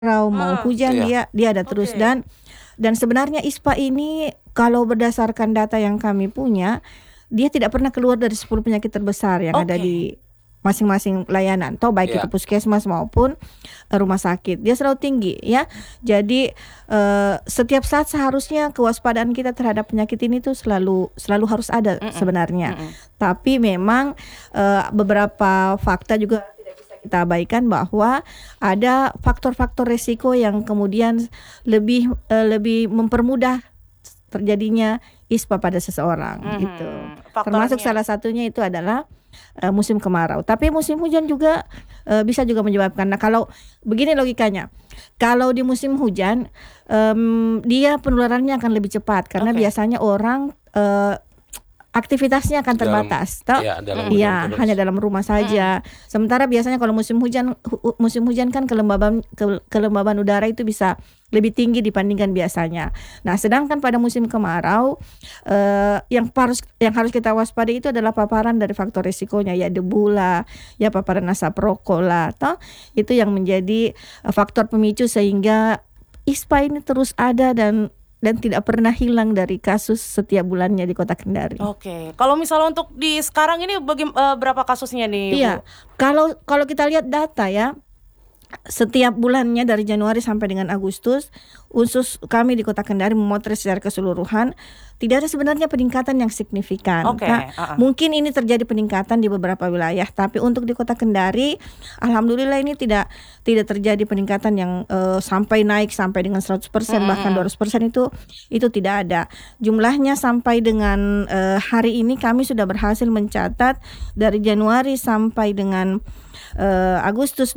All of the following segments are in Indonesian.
mau hujan Iya. dia ada terus. Oke. Dan sebenarnya ISPA ini kalau berdasarkan data yang kami punya, dia tidak pernah keluar dari 10 penyakit terbesar yang ada Oke. di masing-masing layanan, atau baik Iya. itu puskesmas maupun rumah sakit. Dia selalu tinggi ya. Jadi setiap saat seharusnya kewaspadaan kita terhadap penyakit ini tuh selalu harus ada sebenarnya. Tapi memang beberapa fakta juga kita abaikan, bahwa ada faktor-faktor resiko yang kemudian lebih mempermudah terjadinya ISPA pada seseorang gitu. Termasuk Faktornya. salah satunya itu adalah musim kemarau. Tapi musim hujan juga bisa juga menyebabkan. Nah, kalau begini logikanya, kalau di musim hujan dia penularannya akan lebih cepat karena Oke. biasanya orang aktivitasnya akan terbatas, toh? Iya, dalam Iya, gedung terus. hanya dalam rumah saja. Sementara biasanya kalau musim hujan kan kelembaban udara itu bisa lebih tinggi dibandingkan biasanya. Nah, sedangkan pada musim kemarau yang harus kita waspadai itu adalah paparan dari faktor risikonya, ya debu lah, ya paparan asap rokok lah, toh? Itu yang menjadi faktor pemicu sehingga ISPA ini terus ada dan tidak pernah hilang dari kasus setiap bulannya di Kota Kendari. Oke. Kalau misalnya untuk di sekarang ini berapa kasusnya nih, Bu? Iya, kalau kita lihat data ya, setiap bulannya dari Januari sampai dengan Agustus, khusus kami di Kota Kendari memotret secara keseluruhan, tidak ada sebenarnya peningkatan yang signifikan. Oke, Nah, mungkin ini terjadi peningkatan di beberapa wilayah, tapi untuk di Kota Kendari, alhamdulillah ini tidak terjadi peningkatan yang sampai naik sampai dengan 100%, bahkan 200% itu tidak ada. Jumlahnya sampai dengan hari ini kami sudah berhasil mencatat dari Januari sampai dengan Agustus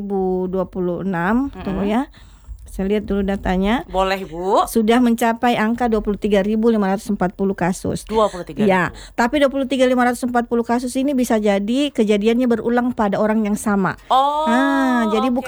2026, tunggu ya. Saya lihat dulu datanya. Boleh, Bu. Sudah mencapai angka 23.540 kasus. 23. Ya, tapi 23.540 kasus ini bisa jadi kejadiannya berulang pada orang yang sama. Oh. Jadi oke.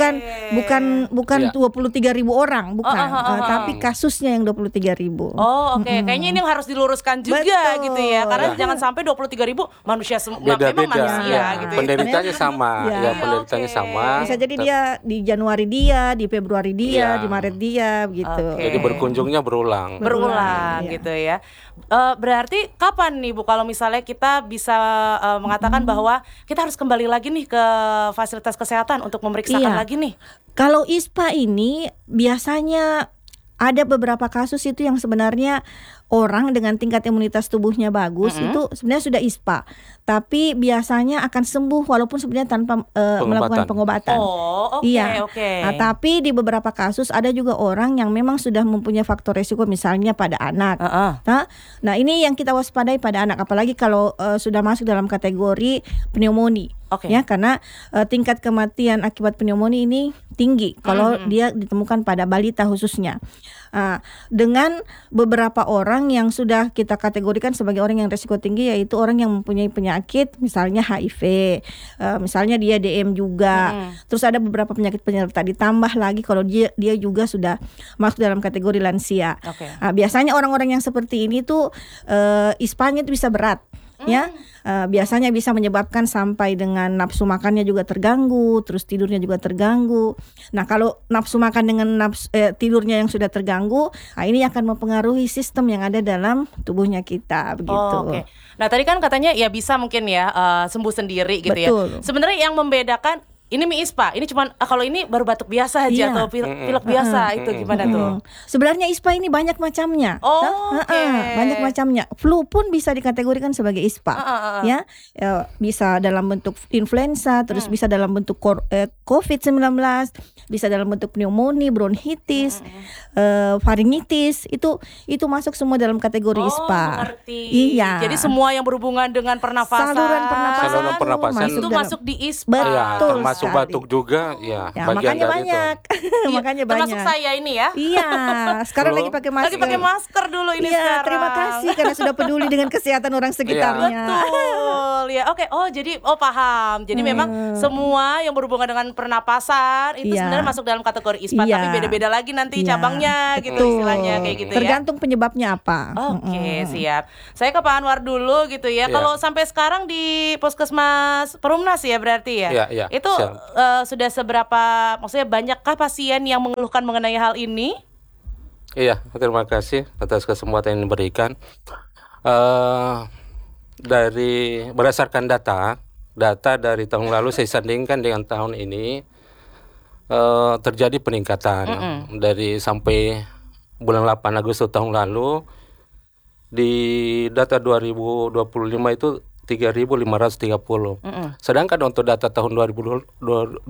bukan Iya. 23.000 orang, bukan. Tapi kasusnya yang 23.000. Oh, oke. Kayaknya ini yang harus diluruskan juga Betul. gitu ya. Karena Ya. jangan sampai 23.000 manusia memang Beda-beda. manusia Ya. gitu ya. Penderitanya sama. Ya. Ya, penderitanya Oke. sama. Bisa jadi dia di Januari dia, di Februari dia, Iya. di Maret dia, begitu. Oke. Jadi berkunjungnya berulang. Berulang Iya. gitu ya. Berarti kapan nih, Bu, kalau misalnya kita bisa mengatakan bahwa kita harus kembali lagi nih ke fasilitas kesehatan untuk memeriksakan Iya. lagi nih? Kalau ISPA ini biasanya ada beberapa kasus itu yang sebenarnya orang dengan tingkat imunitas tubuhnya bagus itu sebenarnya sudah ISPA, tapi biasanya akan sembuh walaupun sebenarnya tanpa melakukan pengobatan. Oh, oke, Iya. oke. Nah, tapi di beberapa kasus ada juga orang yang memang sudah mempunyai faktor risiko, misalnya pada anak. Nah, ini yang kita waspadai pada anak, apalagi kalau sudah masuk dalam kategori pneumonia. Oke. Ya, karena tingkat kematian akibat pneumonia ini tinggi kalau dia ditemukan pada balita khususnya. Dengan beberapa orang yang sudah kita kategorikan sebagai orang yang risiko tinggi, yaitu orang yang mempunyai penyakit misalnya HIV, misalnya dia DM juga. Terus ada beberapa penyakit penyerta, ditambah lagi kalau dia juga sudah masuk dalam kategori lansia. Oke. Biasanya orang-orang yang seperti ini tuh ISPA-nya itu bisa berat. Ya, biasanya bisa menyebabkan sampai dengan nafsu makannya juga terganggu, terus tidurnya juga terganggu. Nah, kalau nafsu makan dengan tidurnya yang sudah terganggu, ini akan mempengaruhi sistem yang ada dalam tubuhnya kita, begitu. Oh, oke. Nah, tadi kan katanya ya bisa mungkin ya sembuh sendiri gitu Betul. ya. Sebenarnya yang membedakan ini mie ISPA, ini cuman kalau ini baru batuk biasa aja Iya. atau pilek biasa, itu gimana tuh? Sebenarnya ISPA ini banyak macamnya. Oh, oke. Banyak macamnya. Flu pun bisa dikategorikan sebagai ISPA. Ya, bisa dalam bentuk influenza, terus bisa dalam bentuk COVID-19, bisa dalam bentuk pneumonia, bronkitis, faringitis. Itu masuk semua dalam kategori ISPA. Mengerti. Iya. Jadi semua yang berhubungan dengan pernafasan, Saluran pernapasan, Saluran pernapasan itu dalam- masuk di ISPA. Ya, Betul termasuk sekali. batuk juga, ya, Ya, bagian makanya dari banyak. Iya, Makanya termasuk banyak. saya ini ya. Iya, sekarang Flu. lagi pakai masker. Lagi pakai masker dulu ini Iya, sekarang. terima kasih karena sudah peduli dengan kesehatan orang sekitarnya. Betul ya. Oke. Jadi paham. Jadi memang semua yang berhubungan dengan pernapasan itu Iya. sebenarnya masuk dalam kategori ISPA, Iya. tapi beda-beda lagi nanti Iya, cabangnya gitu betul. istilahnya kayak gitu ya. Tergantung penyebabnya apa. Oke, siap. Saya ke Pak Anwar dulu gitu ya. Iya. Kalau sampai sekarang di Puskesmas Perumnas ya berarti ya. Iya, Itu siap. sudah seberapa, maksudnya banyakkah pasien yang mengeluhkan mengenai hal ini? Iya, terima kasih atas kesempatan yang diberikan. Dari berdasarkan data dari tahun lalu saya sandingkan dengan tahun ini, terjadi peningkatan dari sampai bulan 8 Agustus tahun lalu. Di data 2025 itu 3.530. Sedangkan untuk data tahun 2026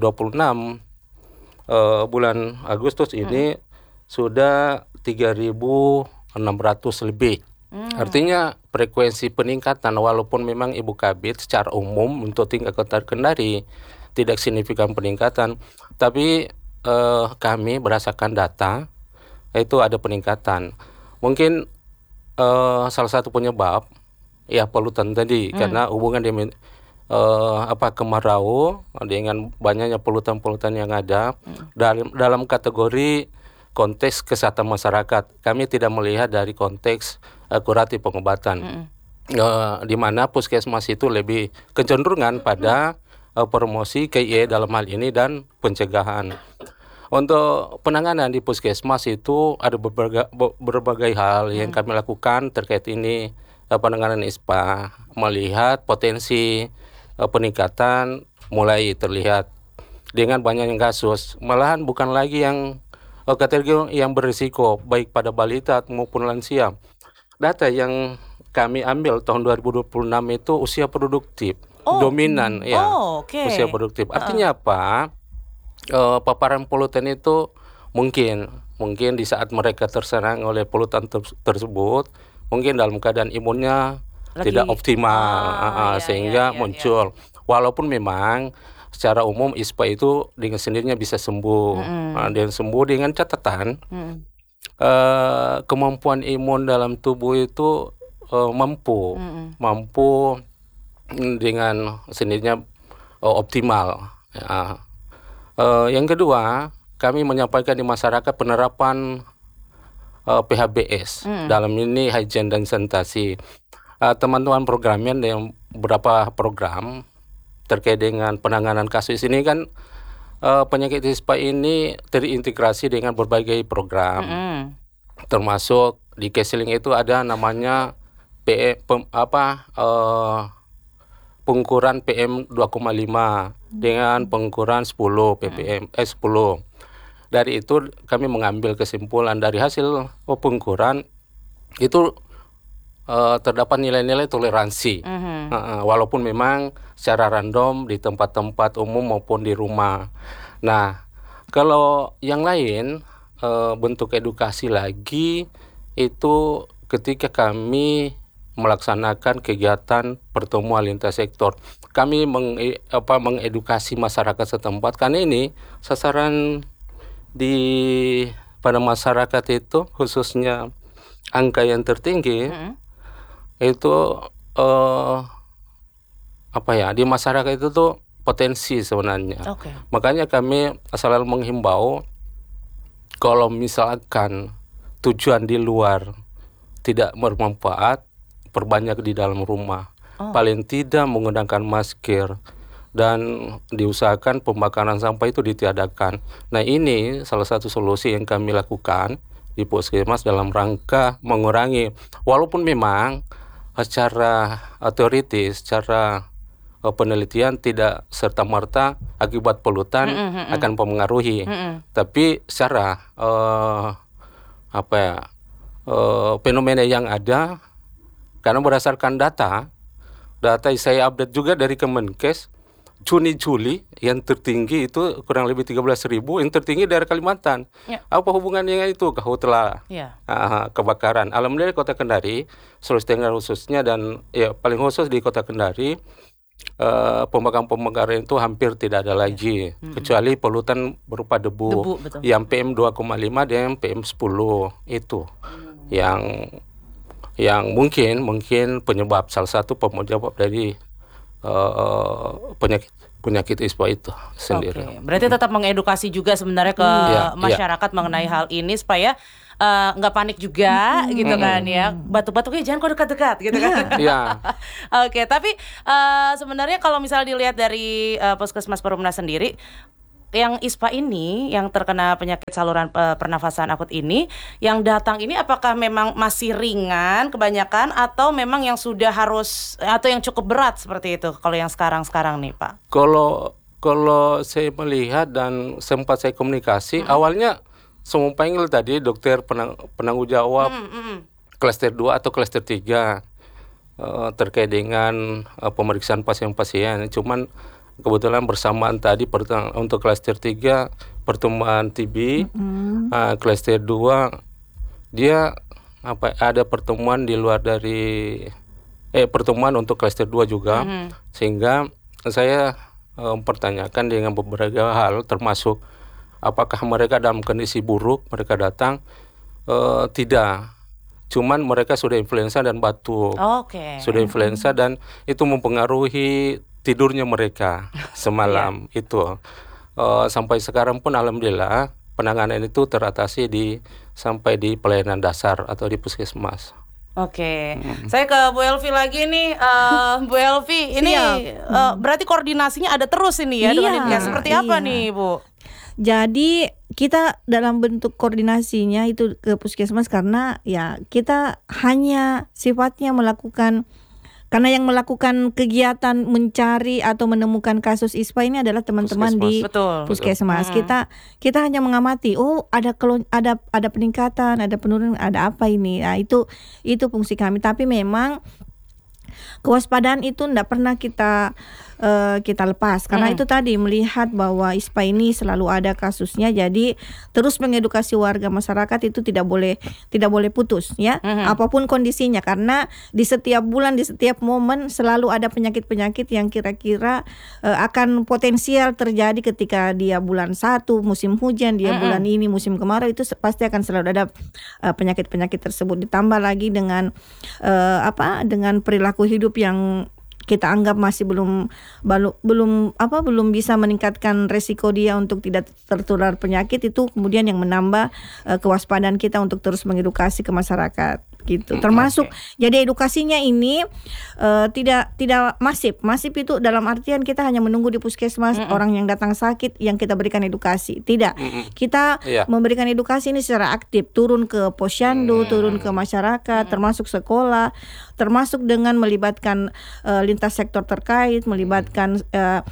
bulan Agustus ini sudah 3.600 lebih. Artinya frekuensi peningkatan, walaupun memang Ibu Kabid secara umum untuk tingkat Kota Kendari tidak signifikan peningkatan, tapi kami berdasarkan data itu ada peningkatan. Mungkin salah satu penyebab ya polutan tadi, karena hubungan dengan kemarau dengan banyaknya polutan-polutan yang ada dalam kategori konteks kesehatan masyarakat. Kami tidak melihat dari konteks kuratif pengobatan, di mana puskesmas itu lebih kecenderungan pada promosi KIE dalam hal ini dan pencegahan. Untuk penanganan di puskesmas itu ada berbagai hal yang kami lakukan terkait ini, penanganan ISPA, melihat potensi peningkatan mulai terlihat dengan banyaknya kasus. Malahan bukan lagi yang kategori yang berisiko baik pada balita maupun lansia. Data yang kami ambil tahun 2026 itu usia produktif dominan, ya. Usia produktif. Artinya apa? Paparan polutan itu mungkin di saat mereka terserang oleh polutan tersebut, mungkin dalam keadaan imunnya tidak optimal, sehingga muncul. Walaupun memang secara umum ISPA itu dengan sendirinya bisa sembuh, dan sembuh dengan catatan kemampuan imun dalam tubuh itu mampu dengan sendirinya optimal. Ya. Yang kedua, kami menyampaikan di masyarakat penerapan PHBS, dalam ini hygiene dan sanitasi. Teman-teman programnya yang beberapa program terkait dengan penanganan kasus ini kan, penyakit ISPA ini terintegrasi dengan berbagai program, termasuk di Kesling itu ada namanya pengukuran PM 2,5 dengan pengukuran 10 ppm 10. Dari itu kami mengambil kesimpulan dari hasil pengukuran itu terdapat nilai-nilai toleransi, walaupun memang secara random di tempat-tempat umum maupun di rumah. Nah, kalau yang lain bentuk edukasi lagi itu ketika kami melaksanakan kegiatan pertemuan lintas sektor, kami mengedukasi masyarakat setempat, karena ini sasaran pada masyarakat itu khususnya angka yang tertinggi itu di masyarakat itu tuh potensi sebenarnya. Makanya kami selalu menghimbau kalau misalkan tujuan di luar tidak bermanfaat, perbanyak di dalam rumah. Paling tidak menggunakan masker dan diusahakan pembakaran sampah itu ditiadakan. Nah, ini salah satu solusi yang kami lakukan di puskesmas dalam rangka mengurangi, walaupun memang secara teoritis, secara penelitian tidak serta-merta akibat polutan akan mempengaruhi, tapi secara fenomena yang ada, karena berdasarkan data saya update juga dari Kemenkes, Juni-Juli yang tertinggi itu kurang lebih 13.000, yang tertinggi dari Kalimantan. Apa hubungannya dengan itu? Karhutla, kebakaran. Alhamdulillah Kota Kendari, Sulawesi Tenggara khususnya, dan ya paling khusus di Kota Kendari, pembakaran itu hampir tidak ada lagi, kecuali polutan berupa debu yang PM 2,5 dan PM 10 itu yang mungkin penyebab, salah satu penyebab dari penyakit ISPA itu sendiri. Berarti tetap mengedukasi juga sebenarnya ke masyarakat mengenai hal ini supaya nggak panik juga gitu kan ya. Batuk-batuknya jangan kok dekat-dekat gitu kan. Iya. Oke, tapi sebenarnya kalau misalnya dilihat dari Puskesmas Perumna sendiri, yang ISPA ini, yang terkena penyakit saluran pernafasan akut ini, yang datang ini apakah memang masih ringan kebanyakan atau memang yang sudah harus atau yang cukup berat seperti itu kalau yang sekarang nih Pak? Kalau saya melihat dan sempat saya komunikasi, awalnya semua panggil tadi dokter penanggung jawab klaster 2 atau klaster 3 terkait dengan pemeriksaan pasien-pasien. Cuman kebetulan bersamaan tadi untuk klaster 3 pertemuan TB, klaster 2 dia ada pertemuan di luar dari pertemuan untuk klaster 2 juga, sehingga saya mempertanyakan dengan beberapa hal, termasuk apakah mereka dalam kondisi buruk mereka datang. Tidak, cuman mereka sudah influenza dan batuk. Sudah influenza dan itu mempengaruhi tidurnya mereka semalam. Itu sampai sekarang pun alhamdulillah penanganan itu teratasi sampai di pelayanan dasar atau di puskesmas. Saya ke Bu Elvi lagi nih. Bu Elvi, ini berarti koordinasinya ada terus ini ya dengan Dinkes. Seperti apa nih Bu? Jadi kita dalam bentuk koordinasinya itu ke puskesmas karena ya kita hanya sifatnya melakukan, karena yang melakukan kegiatan mencari atau menemukan kasus ISPA ini adalah teman-teman di puskesmas. Kita hanya mengamati, ada peningkatan, ada penurunan, ada apa ini. Nah, itu fungsi kami. Tapi memang kewaspadaan itu tidak pernah kita lepas karena itu tadi melihat bahwa ISPA ini selalu ada kasusnya, jadi terus mengedukasi warga masyarakat itu tidak boleh putus ya, apapun kondisinya, karena di setiap bulan, di setiap momen selalu ada penyakit-penyakit yang kira-kira akan potensial terjadi ketika dia bulan 1 musim hujan, dia bulan ini musim kemarau, itu pasti akan selalu ada penyakit-penyakit tersebut, ditambah lagi dengan dengan perilaku hidup yang kita anggap masih belum bisa meningkatkan resiko dia untuk tidak tertular penyakit, itu kemudian yang menambah kewaspadaan kita untuk terus mengedukasi ke masyarakat gitu. Termasuk jadi edukasinya ini tidak masif itu dalam artian kita hanya menunggu di puskesmas orang yang datang sakit yang kita berikan edukasi, tidak, kita memberikan edukasi ini secara aktif, turun ke posyandu, turun ke masyarakat, termasuk sekolah, termasuk dengan melibatkan lintas sektor terkait, melibatkan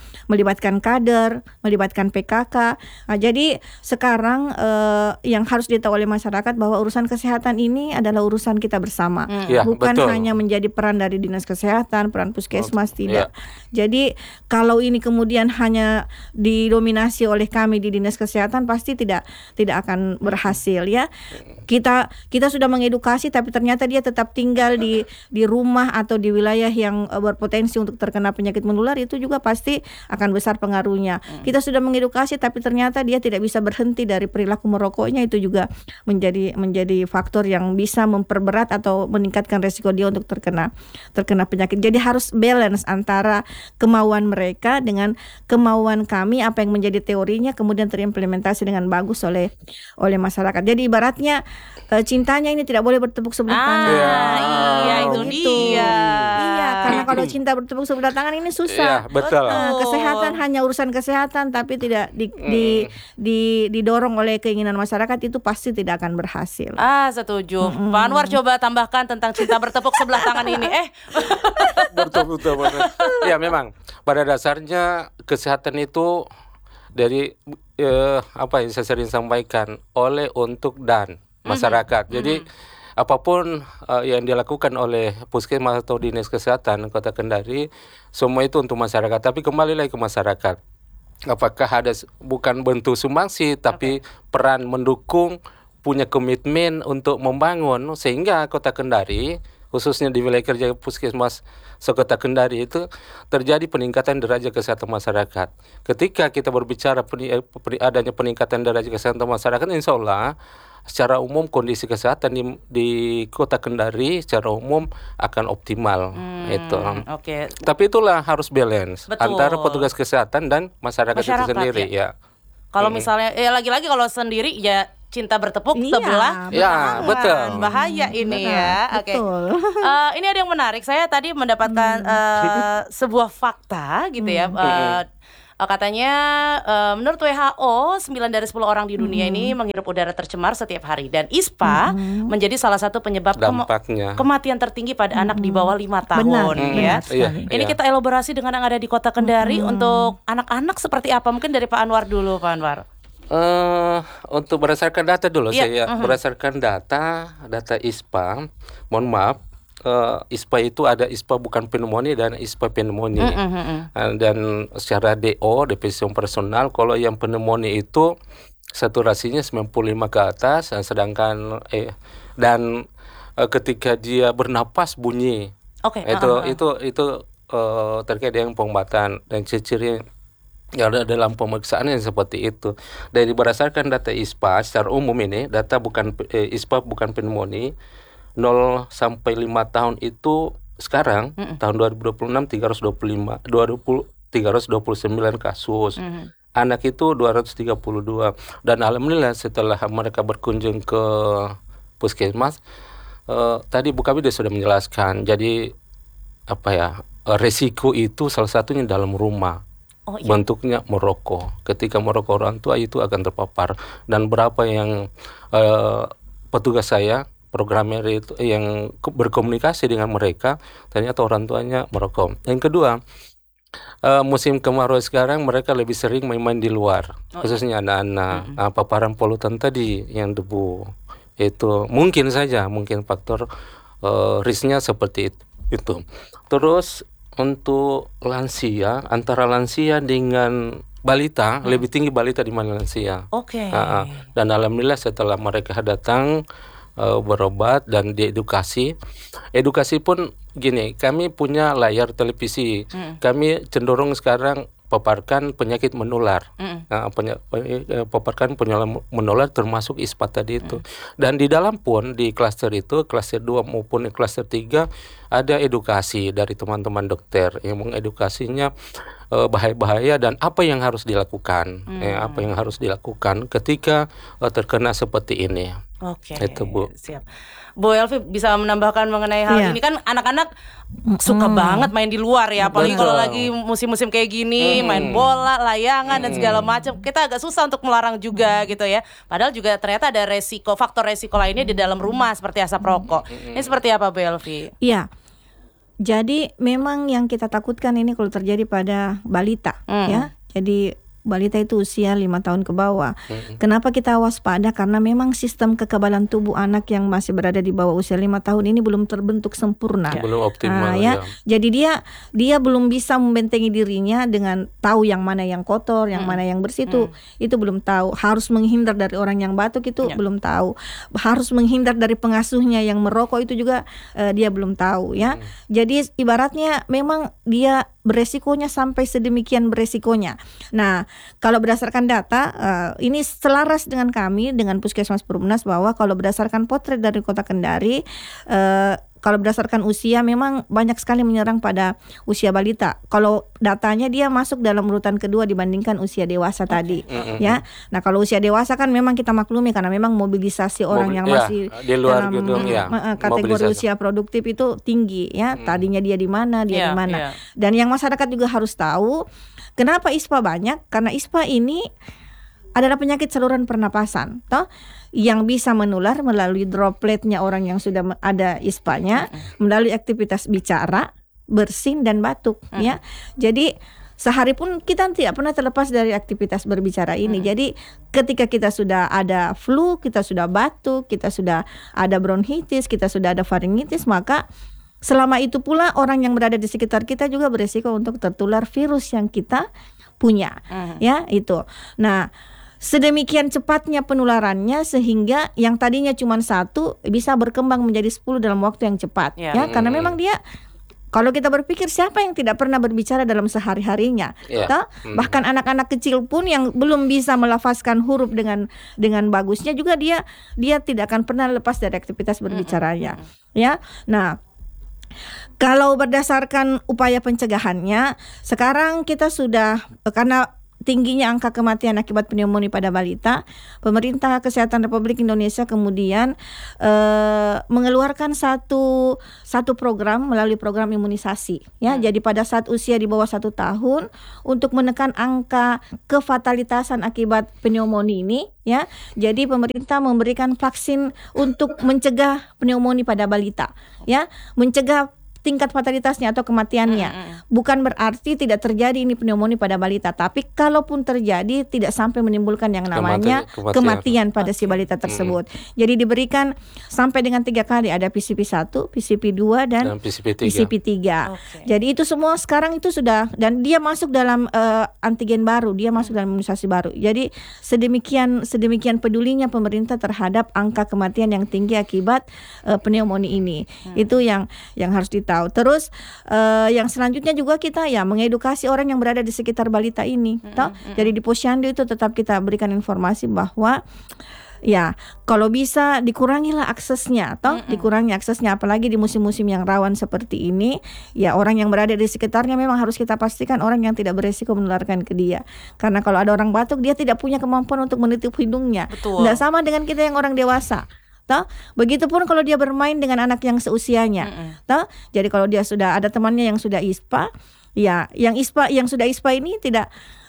kader, melibatkan PKK. Nah, jadi sekarang yang harus ditahu oleh masyarakat bahwa urusan kesehatan ini adalah urusan kita bersama, bukan hanya menjadi peran dari dinas kesehatan, peran puskesmas, tidak. Jadi kalau ini kemudian hanya didominasi oleh kami di dinas kesehatan, pasti tidak akan berhasil ya. Kita sudah mengedukasi, tapi ternyata dia tetap tinggal di rumah atau di wilayah yang berpotensi untuk terkena penyakit menular, itu juga pasti akan besar pengaruhnya. Kita sudah mengedukasi, tapi ternyata dia tidak bisa berhenti dari perilaku merokoknya, itu juga menjadi faktor yang bisa memperberat atau meningkatkan resiko dia untuk terkena penyakit. Jadi harus balance antara kemauan mereka dengan kemauan kami, apa yang menjadi teorinya kemudian terimplementasi dengan bagus oleh masyarakat. Jadi ibaratnya cintanya ini tidak boleh bertepuk sebelah tangan. Iya, itu gitu. dia. Iya, karena kalau cinta bertepuk sebelah tangan ini susah. Betul. Kesehatan hanya urusan kesehatan, tapi tidak didorong oleh keinginan masyarakat, itu pasti tidak akan berhasil. Setuju. Pak Anwar coba tambahkan tentang cinta bertepuk sebelah tangan ini. Betul. Ya, memang pada dasarnya kesehatan itu dari apa yang saya sering sampaikan, oleh, untuk, dan masyarakat. Jadi apapun yang dilakukan oleh puskesmas atau dinas kesehatan Kota Kendari, semua itu untuk masyarakat. Tapi kembali lagi ke masyarakat, apakah ada bukan bentuk sumbangsi, tapi peran mendukung, punya komitmen untuk membangun, sehingga Kota Kendari, khususnya di wilayah kerja puskesmas Kota Kendari itu terjadi peningkatan derajat kesehatan masyarakat. Ketika kita berbicara adanya peningkatan derajat kesehatan masyarakat, insya Allah secara umum kondisi kesehatan di Kota Kendari secara umum akan optimal. Itu. Tapi itulah harus balance antara petugas kesehatan dan masyarakat itu sendiri ya. Kalau misalnya lagi-lagi kalau sendiri ya cinta bertepuk Iya, sebelah Ya, tangan. betul. Bahaya ini ya. Oke. Betul. Ini ada yang menarik. Saya tadi mendapatkan sebuah fakta gitu ya. Katanya menurut WHO 9 dari 10 orang di dunia ini menghirup udara tercemar setiap hari, dan ISPA menjadi salah satu penyebab Dampaknya. kematian tertinggi pada anak di bawah 5 tahun Benar, ya. benar sekali. Ini kita elaborasi dengan yang ada di Kota Kendari untuk anak-anak seperti apa? Mungkin dari Pak Anwar dulu, Pak Anwar. Untuk berdasarkan data dulu, Iya, saya berdasarkan data ISPA, mohon maaf, ISPA itu ada ISPA bukan pneumonia dan ISPA pneumonia. Dan secara DO, definisi personal, kalau yang pneumonia itu saturasinya 95 ke atas, sedangkan ketika dia bernapas bunyi. Oke. Itu terkait dengan pengobatan dan ciri-ciri yang ada dalam pemeriksaan yang seperti itu. Dari berdasarkan data ISPA secara umum ini, data bukan ISPA bukan pneumonia, 0 sampai 5 tahun itu sekarang tahun 2026 329 kasus. Anak itu 232, dan alhamdulillah setelah mereka berkunjung ke puskesmas, tadi Bu Kabid sudah menjelaskan. Jadi resiko itu salah satunya dalam rumah. Oh, iya. Bentuknya merokok. Ketika merokok orang tua itu akan terpapar. Dan berapa yang petugas saya, programmer itu yang berkomunikasi dengan mereka, ternyata orang tuanya merokok. Yang kedua, musim kemarau sekarang mereka lebih sering main-main di luar, khususnya anak-anak. Paparan polutan tadi yang debu itu mungkin faktor risknya seperti itu. Terus untuk lansia, antara lansia dengan balita, lebih tinggi balita di mana lansia. Oke. Dan alhamdulillah setelah mereka datang berobat dan diedukasi, pun gini, kami punya layar televisi, kami cenderung sekarang paparkan penyakit menular, paparkan penyakit menular termasuk ISPA tadi itu. Dan di dalam pun di klaster itu, klaster 2 maupun klaster 3 ada edukasi dari teman-teman dokter yang mengedukasinya bahaya-bahaya dan apa yang harus dilakukan, ketika terkena seperti ini. Oke. Itu, Bu. Siap. Bu Elvi bisa menambahkan mengenai hal ini, kan anak-anak suka banget main di luar ya, apalagi kalau lagi musim-musim kayak gini, main bola, layangan dan segala macam. Kita agak susah untuk melarang juga gitu ya. Padahal juga ternyata ada faktor resiko lainnya di dalam rumah seperti asap rokok. Ini seperti apa, Bu Elvi? Iya. Jadi memang yang kita takutkan ini kalau terjadi pada balita, ya. Jadi balita itu usia 5 tahun ke bawah. Kenapa kita waspada? Karena memang sistem kekebalan tubuh anak yang masih berada di bawah usia 5 tahun ini belum terbentuk sempurna. Belum optimal ya. Jadi dia belum bisa membentengi dirinya dengan tahu yang mana yang kotor, yang mana yang bersih itu belum tahu. Harus menghindar dari orang yang batuk itu belum tahu. Harus menghindar dari pengasuhnya yang merokok itu juga dia belum tahu ya. Jadi ibaratnya memang dia beresikonya sampai sedemikian beresikonya. Nah, kalau berdasarkan data, ini selaras dengan kami, dengan Puskesmas Perumnas, bahwa kalau berdasarkan potret dari Kota Kendari, kalau berdasarkan usia memang banyak sekali menyerang pada usia balita. Kalau datanya dia masuk dalam urutan kedua dibandingkan usia dewasa tadi, ya. Nah, kalau usia dewasa kan memang kita maklumi karena memang mobilisasi orang yang masih di luar dalam gedung, kategori usia produktif itu tinggi, ya. Tadinya dia di mana, di mana. Dan yang masyarakat juga harus tahu kenapa ISPA banyak, karena ISPA ini adalah penyakit saluran pernapasan, toh, yang bisa menular melalui dropletnya orang yang sudah ada ISPA-nya, melalui aktivitas bicara, bersin dan batuk, ya. Jadi sehari pun kita tidak pernah terlepas dari aktivitas berbicara ini. Jadi ketika kita sudah ada flu, kita sudah batuk, kita sudah ada bronkitis, kita sudah ada faringitis, maka selama itu pula orang yang berada di sekitar kita juga beresiko untuk tertular virus yang kita punya, ya itu. Nah, sedemikian cepatnya penularannya sehingga yang tadinya cuma 1 bisa berkembang menjadi 10 dalam waktu yang cepat, ya. Karena memang dia, kalau kita berpikir siapa yang tidak pernah berbicara dalam sehari-harinya, bahkan anak-anak kecil pun yang belum bisa melafazkan huruf dengan bagusnya juga dia tidak akan pernah lepas dari aktivitas berbicaranya, ya. Nah, kalau berdasarkan upaya pencegahannya, sekarang kita sudah, karena tingginya angka kematian akibat pneumonia pada balita, Pemerintah Kesehatan Republik Indonesia kemudian mengeluarkan satu program melalui program imunisasi. Ya, jadi pada saat usia di bawah 1 tahun untuk menekan angka kefatalitasan akibat pneumonia ini, ya, jadi pemerintah memberikan vaksin untuk mencegah pneumonia pada balita, ya, mencegah tingkat fatalitasnya atau kematiannya. Bukan berarti tidak terjadi ini pneumonia pada balita, tapi kalaupun terjadi tidak sampai menimbulkan yang namanya kematian pada si balita tersebut. Jadi diberikan sampai dengan 3 kali, ada PCP1, PCP2 dan PCP3. Jadi itu semua sekarang itu sudah, dan dia masuk dalam antigen baru, dia masuk dalam imunisasi baru. Jadi sedemikian pedulinya pemerintah terhadap angka kematian yang tinggi akibat pneumonia ini. Itu yang harus ditahu. Terus yang selanjutnya juga kita ya mengedukasi orang yang berada di sekitar balita ini, toh. Jadi di posyandu itu tetap kita berikan informasi bahwa ya kalau bisa dikurangilah aksesnya, toh, dikurangi aksesnya, apalagi di musim-musim yang rawan seperti ini. Ya orang yang berada di sekitarnya memang harus kita pastikan orang yang tidak beresiko menularkan ke dia. Karena kalau ada orang batuk, dia tidak punya kemampuan untuk menutup hidungnya. Tidak sama dengan kita yang orang dewasa. Toh, begitupun kalau dia bermain dengan anak yang seusianya. Toh, jadi kalau dia sudah ada temannya yang sudah ISPA, ya yang sudah ISPA ini tidak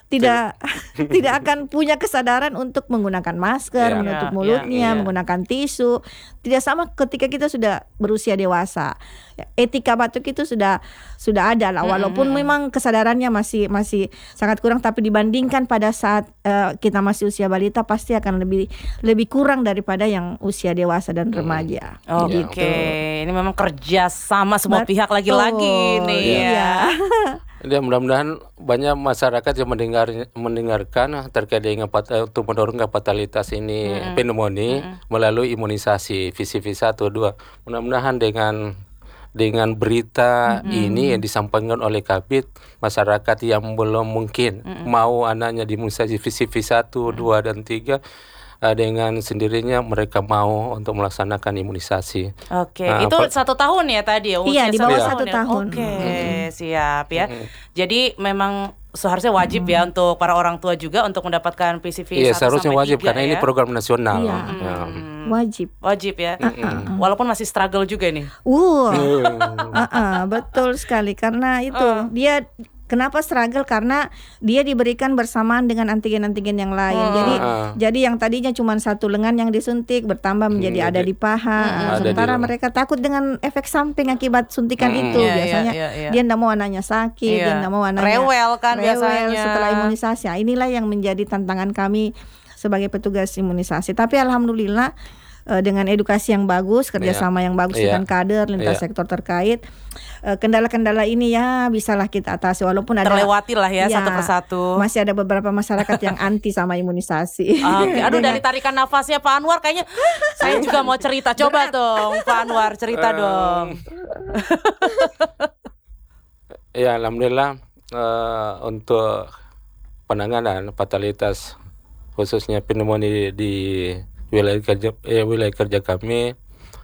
akan punya kesadaran untuk menggunakan masker, menutup mulutnya, menggunakan tisu. Tidak sama ketika kita sudah berusia dewasa. Etika batuk itu sudah ada lah, walaupun memang kesadarannya masih sangat kurang, tapi dibandingkan pada saat kita masih usia balita pasti akan lebih kurang daripada yang usia dewasa dan remaja. Oke, ini memang kerja sama semua pihak lagi-lagi nih. Ya, mudah-mudahan banyak masyarakat yang mendengarkan terkait dengan untuk mendorong fatalitas ini pneumonia melalui imunisasi PCV1, 2. Mudah-mudahan dengan berita ini yang disampaikan oleh Kabid, masyarakat yang belum mungkin mau anaknya diimunisasi PCV1, 2 dan 3, dengan sendirinya mereka mau untuk melaksanakan imunisasi. Oke, itu 1 tahun ya tadi ya? Iya, di bawah 1 tahun. Oke, siap ya. Jadi memang seharusnya wajib ya untuk para orang tua juga untuk mendapatkan PCV 1 sampai 3. Iya, seharusnya wajib karena ini program nasional. Wajib ya. Walaupun masih struggle juga nih. Betul sekali, karena itu dia kenapa struggle, karena dia diberikan bersamaan dengan antigen-antigen yang lain. Jadi yang tadinya cuma 1 lengan yang disuntik bertambah menjadi ada di paha. Sementara mereka takut dengan efek samping akibat suntikan itu. Biasanya dia tidak mau anaknya sakit, dia tidak mau anaknya rewel biasanya setelah imunisasi. Inilah yang menjadi tantangan kami sebagai petugas imunisasi. Tapi alhamdulillah dengan edukasi yang bagus, kerjasama yang bagus dengan kader lintas sektor terkait, kendala-kendala ini ya bisalah kita atasi, walaupun ada terlewati lah ya satu persatu. Masih ada beberapa masyarakat yang anti sama imunisasi. Aduh, dari tarikan nafasnya Pak Anwar kayaknya saya juga mau cerita. Coba dong Pak Anwar, cerita dong. Ya, alhamdulillah untuk penanganan fatalitas khususnya pneumonia di wilayah kerja kami,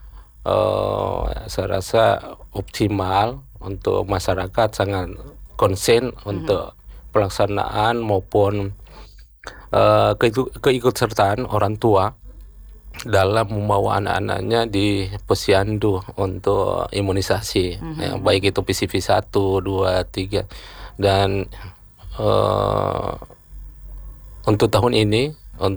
saya rasa optimal. Untuk masyarakat sangat konsen untuk pelaksanaan maupun keikutsertaan orang tua dalam membawa anak-anaknya di posyandu untuk imunisasi, baik itu PCV1, 2, 3. Dan untuk tahun ini,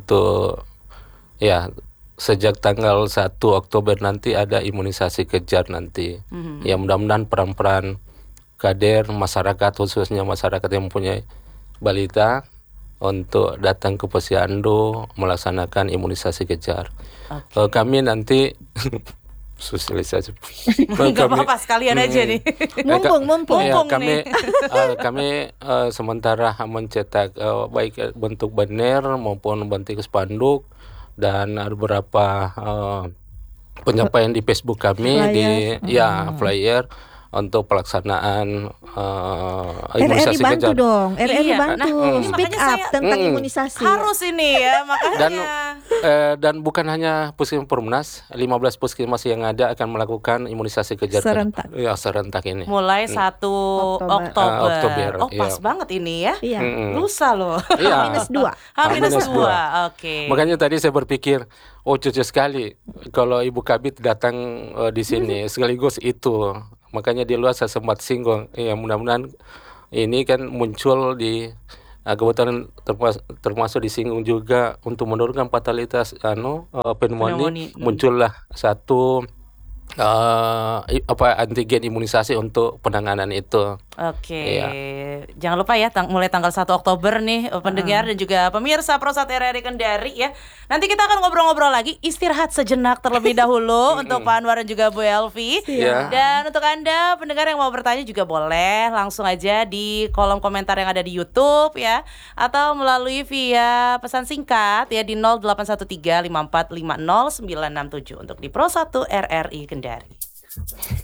sejak tanggal 1 Oktober nanti ada imunisasi kejar nanti. Ya, mudah-mudahan peran-peran kader masyarakat, khususnya masyarakat yang mempunyai balita, untuk datang ke posyandu melaksanakan imunisasi kejar. Kami nanti sosialisasi. Gak apa-apa, sekalian aja nih. Mumpung kami sementara mencetak baik bentuk banner maupun bentuk spanduk, dan ada beberapa penyampaian di Facebook kami, flyer untuk pelaksanaan RRI imunisasi bantu kejar. dong, RRI Iya, bantu nah, speak makanya up saya- tentang imunisasi. Harus ini ya, makanya. Dan bukan hanya Puskesmas Perumnas, 15 puskesmas yang ada akan melakukan imunisasi kejar Serentak. Ya, serentak ini. Mulai 1 Oktober. Oktober, Oh, pas iya. banget ini ya. Iya. Lusa loh. Iya. -2. H-2. H-2. Oke. Makanya tadi saya berpikir, oh cocok sekali kalau Ibu Kabit datang di sini sekaligus itu. Makanya di luar saya sempat singgung. Ya mudah-mudahan ini kan muncul di kebetulan termasuk disinggung juga untuk menurunkan fatalitas pneumonia. Muncullah satu antigen imunisasi untuk penanganan itu. Oke, Iya. Jangan lupa ya mulai tanggal 1 Oktober nih pendengar dan juga pemirsa Prosat RRI Kendari ya. Nanti kita akan ngobrol-ngobrol lagi, istirahat sejenak terlebih dahulu untuk Pak Anwar dan juga Bu Elvi. Iya. Dan untuk Anda pendengar yang mau bertanya juga boleh langsung aja di kolom komentar yang ada di YouTube ya, atau melalui via pesan singkat ya di 081354500967 untuk di Pro 1 RRI Kendari.